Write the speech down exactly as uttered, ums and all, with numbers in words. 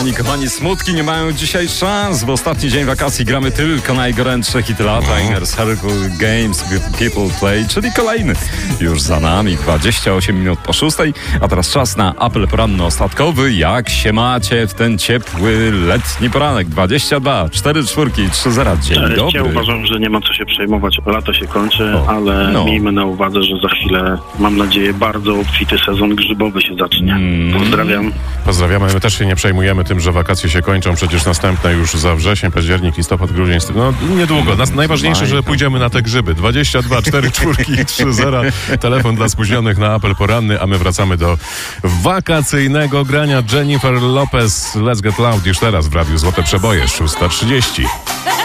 Kochani, kochani, smutki nie mają dzisiaj szans. W ostatni dzień wakacji gramy tylko najgorętsze hity lata. Inner Circle Games People Play, czyli kolejny już za nami. dwadzieścia osiem minut po szóstej, a teraz czas na apel poranny ostatkowy. Jak się macie w ten ciepły letni poranek? dwadzieścia dwa, cztery czwórki, trzy zera. Dzień Cześć, dobry. ja uważam, że nie ma co się przejmować. Lato się kończy, O, ale no. miejmy na uwadze, że za chwilę, mam nadzieję, bardzo obfity sezon grzybowy się zacznie. Mm. Pozdrawiam. Pozdrawiamy. My też się nie przejmujemy tym, że wakacje się kończą. Przecież następne już za wrzesień, październik, listopad, grudzień. No niedługo. Nas, najważniejsze, że pójdziemy na te grzyby. dwadzieścia dwa, cztery czwórki, trzy zera. Telefon dla spóźnionych na apel poranny, a my wracamy do wakacyjnego grania. Jennifer Lopez, Let's Get Loud już teraz w Radiu Złote Przeboje, szósta trzydzieści.